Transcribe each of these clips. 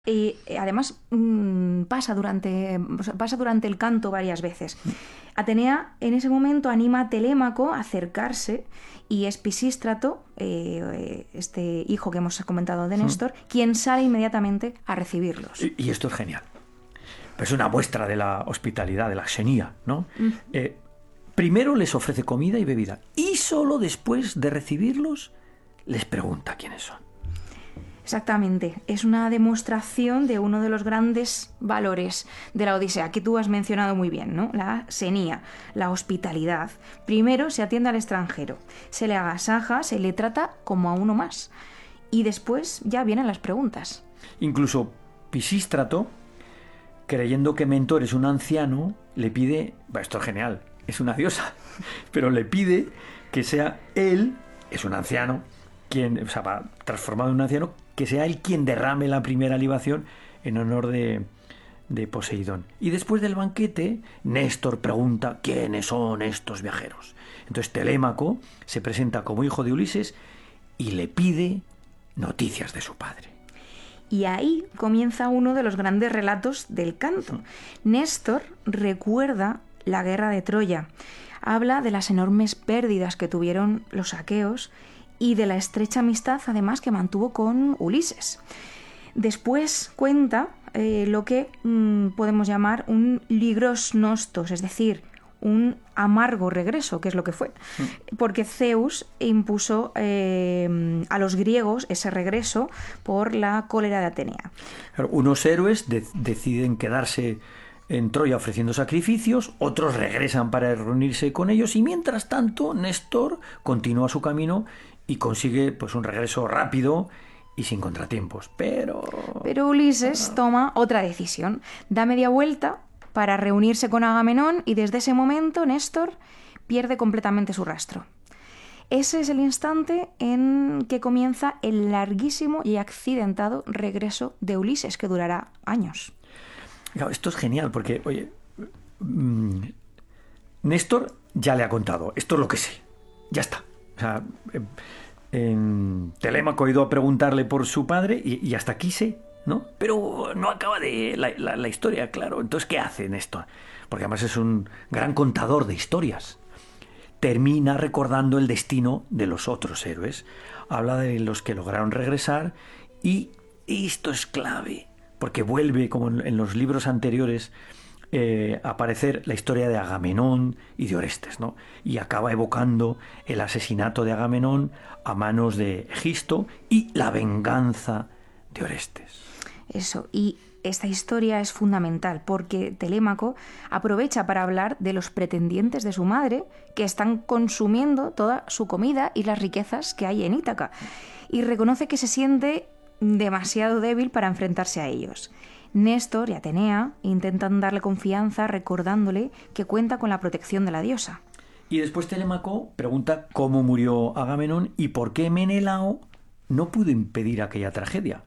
Además, pasa durante el canto varias veces. Atenea en ese momento anima a Telémaco a acercarse y es Pisístrato, este hijo que hemos comentado de Néstor, quien sale inmediatamente a recibirlos. Y esto es genial. Es una muestra de la hospitalidad, de la xenía, ¿no? Primero les ofrece comida y bebida y solo después de recibirlos les pregunta quiénes son. Exactamente, es una demostración de uno de los grandes valores de la Odisea, que tú has mencionado muy bien, ¿no? La xenía, la hospitalidad. Primero se atiende al extranjero, se le agasaja, se le trata como a uno más. Y después ya vienen las preguntas. Incluso Pisístrato, creyendo que Mentor es un anciano, le pide, esto es genial, es una diosa, pero le pide que sea él, es un anciano, quien, transformado en un anciano, que sea él quien derrame la primera libación en honor de Poseidón. Y después del banquete, Néstor pregunta quiénes son estos viajeros. Entonces Telémaco se presenta como hijo de Ulises y le pide noticias de su padre. Y ahí comienza uno de los grandes relatos del canto. Néstor recuerda la guerra de Troya, habla de las enormes pérdidas que tuvieron los aqueos y de la estrecha amistad, además, que mantuvo con Ulises. Después cuenta lo que podemos llamar un ligros nostos, es decir, un amargo regreso, que es lo que fue, porque Zeus impuso a los griegos ese regreso por la cólera de Atenea. Unos héroes deciden quedarse en Troya ofreciendo sacrificios, otros regresan para reunirse con ellos y mientras tanto Néstor continúa su camino y consigue pues un regreso rápido y sin contratiempos. Pero Ulises toma otra decisión, da media vuelta para reunirse con Agamenón y desde ese momento Néstor pierde completamente su rastro. Ese es el instante en que comienza el larguísimo y accidentado regreso de Ulises, que durará años. Esto es genial porque, oye, Néstor ya le ha contado, esto es lo que sé, ya está. O sea, Telémaco ha ido a preguntarle por su padre y hasta aquí sé, ¿no? Pero no acaba de la historia, claro. Entonces, ¿qué hace Néstor? Porque además es un gran contador de historias. Termina recordando el destino de los otros héroes. Habla de los que lograron regresar y esto es clave, porque vuelve, como en los libros anteriores, a aparecer la historia de Agamenón y de Orestes, ¿no? Y acaba evocando el asesinato de Agamenón a manos de Egisto y la venganza de Orestes. Eso, y esta historia es fundamental porque Telémaco aprovecha para hablar de los pretendientes de su madre que están consumiendo toda su comida y las riquezas que hay en Ítaca y reconoce que se siente demasiado débil para enfrentarse a ellos. Néstor y Atenea intentan darle confianza recordándole que cuenta con la protección de la diosa. Y después Telémaco pregunta cómo murió Agamenón y por qué Menelao no pudo impedir aquella tragedia.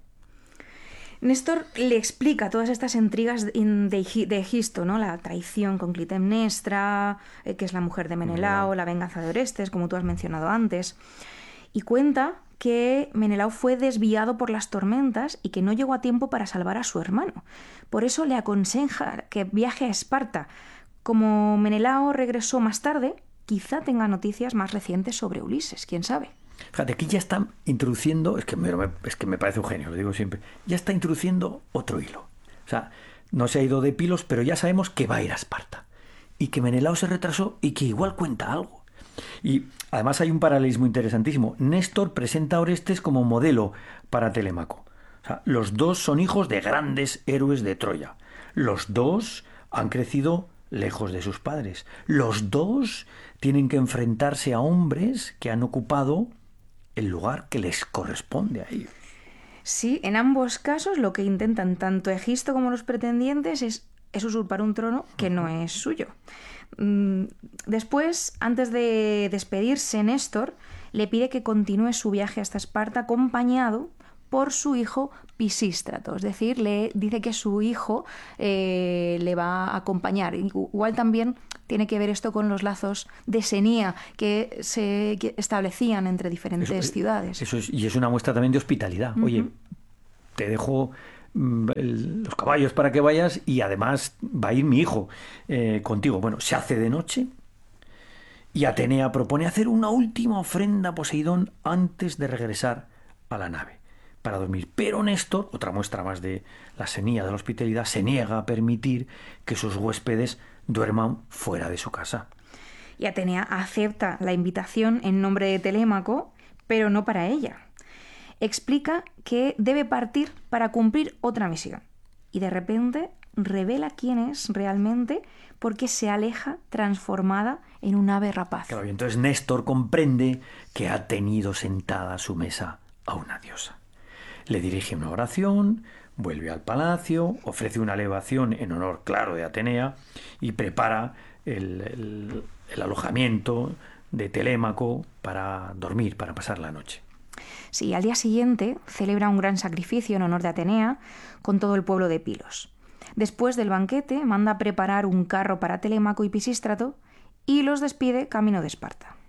Néstor le explica todas estas intrigas de Egisto, ¿no? La traición con Clitemnestra, que es la mujer de Menelao, la venganza de Orestes, como tú has mencionado antes. Y cuenta que Menelao fue desviado por las tormentas y que no llegó a tiempo para salvar a su hermano. Por eso le aconseja que viaje a Esparta. Como Menelao regresó más tarde, quizá tenga noticias más recientes sobre Ulises, quién sabe. Fíjate, aquí ya está introduciendo, es que me parece un genio, lo digo siempre, ya está introduciendo otro hilo. O sea, no se ha ido de Pilos, pero ya sabemos que va a ir a Esparta. Y que Menelao se retrasó y que igual cuenta algo. Y además hay un paralelismo interesantísimo. Néstor presenta a Orestes como modelo para Telémaco. O sea, los dos son hijos de grandes héroes de Troya. Los dos han crecido lejos de sus padres. Los dos tienen que enfrentarse a hombres que han ocupado el lugar que les corresponde a ellos. Sí, en ambos casos lo que intentan tanto Egisto como los pretendientes es usurpar un trono que no es suyo. Después, antes de despedirse, Néstor le pide que continúe su viaje hasta Esparta acompañado por su hijo Pisístrato. Es decir, le dice que su hijo le va a acompañar. Igual también tiene que ver esto con los lazos de xenía que se establecían entre diferentes ciudades. Eso es, y es una muestra también de hospitalidad. Oye, te dejo los caballos para que vayas y además va a ir mi hijo contigo. Bueno, se hace de noche y Atenea propone hacer una última ofrenda a Poseidón antes de regresar a la nave para dormir. Pero Néstor, otra muestra más de la senía de la hospitalidad, se niega a permitir que sus huéspedes duerman fuera de su casa. Y Atenea acepta la invitación en nombre de Telémaco, pero no para ella. Explica que debe partir para cumplir otra misión. Y de repente revela quién es realmente porque se aleja transformada en un ave rapaz. Claro, y entonces Néstor comprende que ha tenido sentada a su mesa a una diosa. Le dirige una oración, vuelve al palacio, ofrece una elevación en honor, claro, de Atenea y prepara el alojamiento de Telémaco para dormir, para pasar la noche. Sí, al día siguiente celebra un gran sacrificio en honor de Atenea con todo el pueblo de Pilos. Después del banquete manda preparar un carro para Telémaco y Pisístrato y los despide camino de Esparta.